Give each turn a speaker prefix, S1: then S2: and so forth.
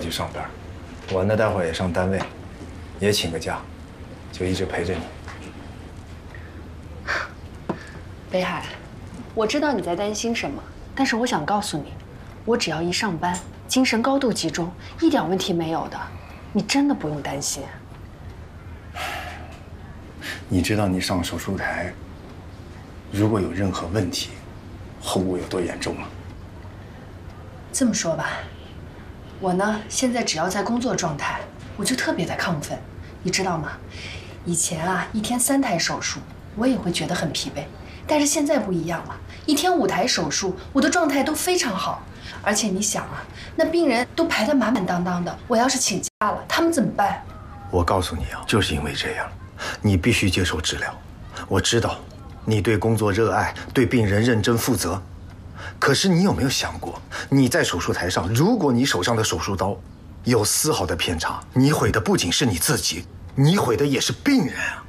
S1: 去上班，我呢待会儿也上单位，也请个假，就一直陪着你。
S2: 北海，我知道你在担心什么，但是我想告诉你，我只要一上班，精神高度集中，一点问题没有的，你真的不用担心。
S1: 你知道你上手术台，如果有任何问题，后果有多严重吗？
S2: 这么说吧，我呢现在只要在工作状态，我就特别的亢奋，你知道吗？以前啊，一天3台手术，我也会觉得很疲惫。但是现在不一样了，一天5台手术，我的状态都非常好。而且你想啊，那病人都排得满满当当的，我要是请假了，他们怎么办？
S1: 我告诉你啊，就是因为这样，你必须接受治疗。我知道，你对工作热爱，对病人认真负责。可是你有没有想过，你在手术台上，如果你手上的手术刀有丝毫的偏差，你毁的不仅是你自己，你毁的也是病人啊。